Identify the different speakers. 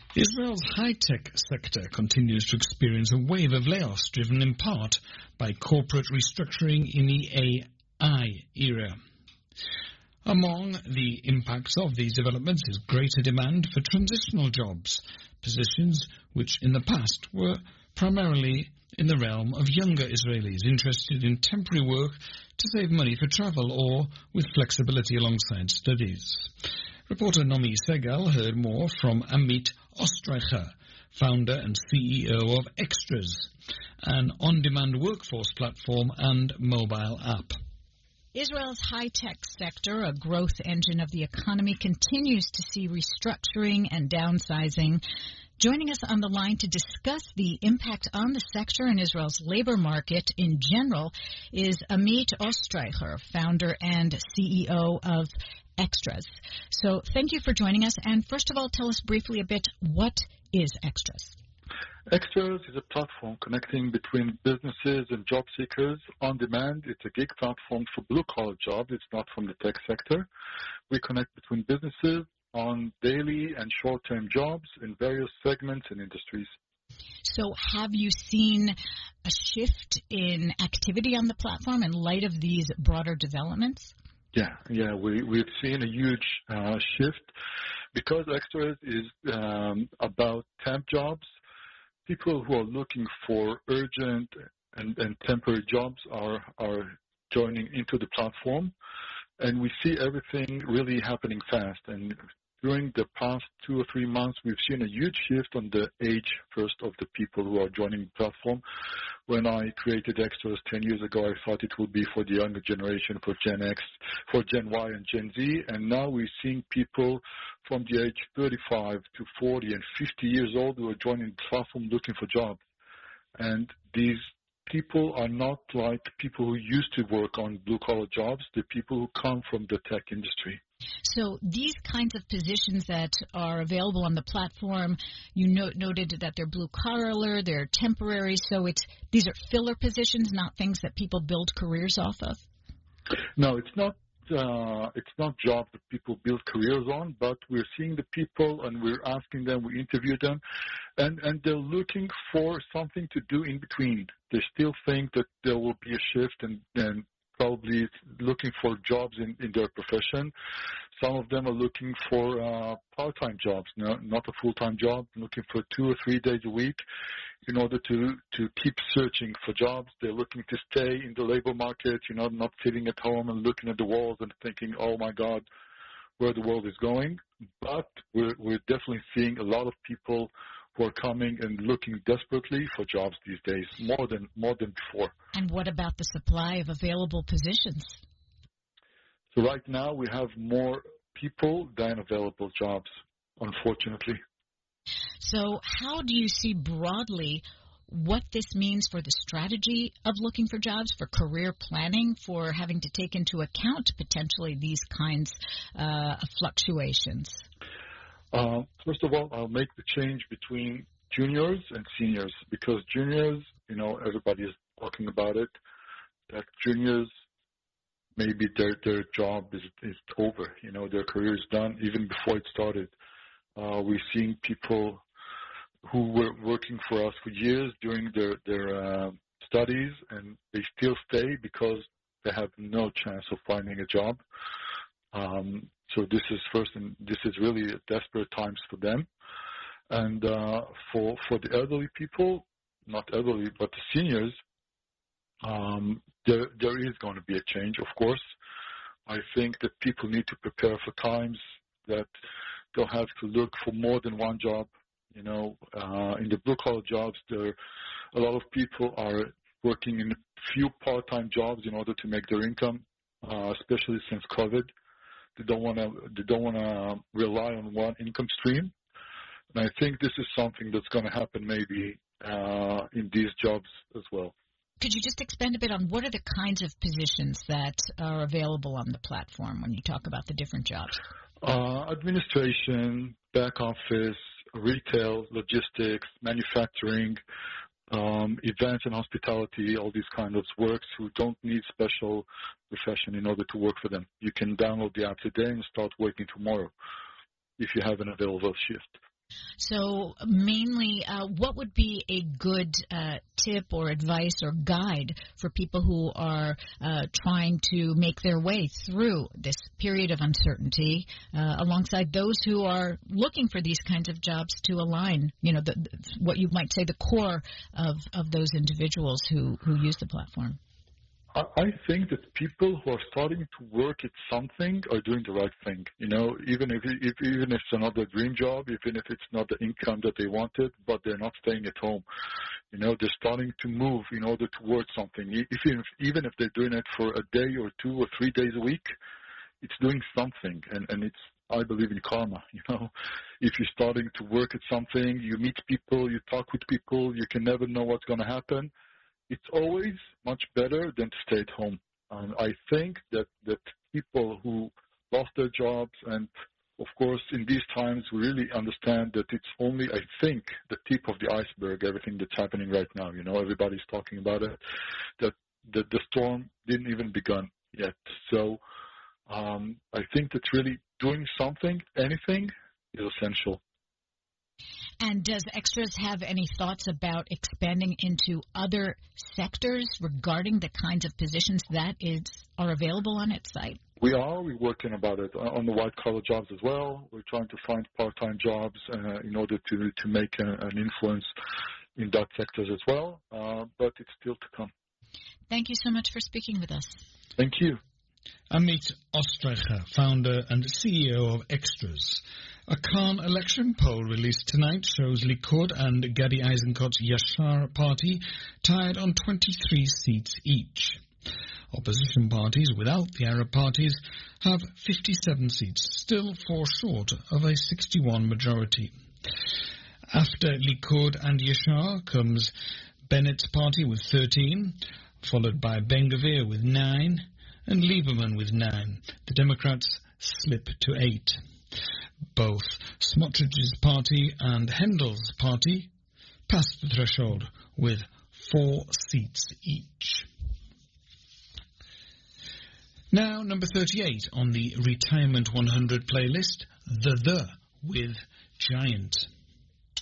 Speaker 1: Israel's high-tech sector continues to experience a wave of layoffs driven in part by corporate restructuring in the AI era. Among the impacts of these developments is greater demand for transitional jobs, positions which in the past were primarily in the realm of younger Israelis interested in temporary work to save money for travel or with flexibility alongside studies. Reporter Nomi Segal heard more from Amit Ostreicher, founder and CEO of Extras, an on-demand workforce platform and mobile app.
Speaker 2: Israel's high-tech sector, a growth engine of the economy, continues to see restructuring and downsizing. Joining us on the line to discuss the impact on the sector and Israel's labor market in general is Amit Ostreicher, founder and CEO of Extras. So thank you for joining us. And first of all, tell us briefly a bit, what is Extras?
Speaker 3: Extras is a platform connecting between businesses and job seekers on demand. It's a gig platform for blue-collar jobs. It's not from the tech sector. We connect between businesses on daily and short-term jobs in various segments and industries.
Speaker 2: So have you seen a shift in activity on the platform in light of these broader developments?
Speaker 3: Yeah, we've seen a huge shift because Extras is about temp jobs. People who are looking for urgent and temporary jobs are joining into the platform, and we see everything really happening fast. And during the past 2 or 3 months, we've seen a huge shift on the age first of the people who are joining the platform. When I created Extras 10 years ago, I thought it would be for the younger generation, for Gen X, for Gen Y and Gen Z. And now we're seeing people from the age 35 to 40 and 50 years old who are joining the platform looking for jobs. And these people are not like people who used to work on blue-collar jobs. They're people who come from the tech industry.
Speaker 2: So these kinds of positions that are available on the platform, you noted that they're blue-collar, they're temporary, so these are filler positions, not things that people build careers off of?
Speaker 3: No, it's not jobs that people build careers on, but we're seeing the people and we're asking them, we interview them, and they're looking for something to do in between. They still think that there will be a shift and probably looking for jobs in their profession. Some of them are looking for part-time jobs, not a full-time job, looking for 2 or 3 days a week in order to keep searching for jobs. They're looking to stay in the labor market, not sitting at home and looking at the walls and thinking, oh my God, where the world is going. But we're definitely seeing a lot of people who are coming and looking desperately for jobs these days, more than before.
Speaker 2: And what about the supply of available positions?
Speaker 3: So right now we have more people than available jobs, unfortunately.
Speaker 2: So how do you see broadly what this means for the strategy of looking for jobs, for career planning, for having to take into account potentially these kinds of fluctuations?
Speaker 3: First of all, I'll make the change between juniors and seniors, because juniors, everybody is talking about it, that juniors, maybe their job is over, their career is done even before it started. We're seeing people who were working for us for years during their studies, and they still stay because they have no chance of finding a job. So this is first, and this is really desperate times for them. And for the elderly people, not elderly, but the seniors, there is going to be a change, of course. I think that people need to prepare for times that they'll have to look for more than one job. In the blue-collar jobs, a lot of people are working in a few part-time jobs in order to make their income, especially since COVID. They don't want to rely on one income stream. And I think this is something that's going to happen maybe in these jobs as well.
Speaker 2: Could you just expand a bit on what are the kinds of positions that are available on the platform when you talk about the different jobs?
Speaker 3: Administration, back office, retail, logistics, manufacturing, events and hospitality, all these kinds of works who don't need special profession in order to work for them. You can download the app today and start working tomorrow if you have an available shift.
Speaker 2: So mainly, what would be a good tip or advice or guide for people who are trying to make their way through this period of uncertainty, alongside those who are looking for these kinds of jobs to align, what you might say the core of those individuals who use the platform?
Speaker 3: I think that people who are starting to work at something are doing the right thing. Even if it's not their dream job, even if it's not the income that they wanted, but they're not staying at home. They're starting to move in order towards something. Even if they're doing it for a day or 2 or 3 days a week, it's doing something. And it's, I believe in karma. If you're starting to work at something, you meet people, you talk with people, you can never know what's going to happen. It's always much better than to stay at home. I think that people who lost their jobs, and of course in these times we really understand that it's only, I think, the tip of the iceberg, everything that's happening right now. Everybody's talking about it, that the storm didn't even begun yet. So I think that really doing something, anything, is essential.
Speaker 2: And does Extras have any thoughts about expanding into other sectors regarding the kinds of positions that are available on its site?
Speaker 3: We're working about it on the white-collar jobs as well. We're trying to find part-time jobs in order to make an influence in that sector as well, but it's still to come.
Speaker 2: Thank you so much for speaking with us.
Speaker 3: Thank you.
Speaker 1: Amit Ostreicher, founder and CEO of Extras. A Khan election poll released tonight shows Likud and Gadi Eisenkot's Yashar party tied on 23 seats each. Opposition parties without the Arab parties have 57 seats, still 4 short of a 61 majority. After Likud and Yashar comes Bennett's party with 13, followed by Ben-Gvir with 9, and Lieberman with 9. The Democrats slip to 8. Both Smotrich's party and Handel's party passed the threshold with 4 seats each. Now, number 38 on the Retirement 100 playlist, The with Giant.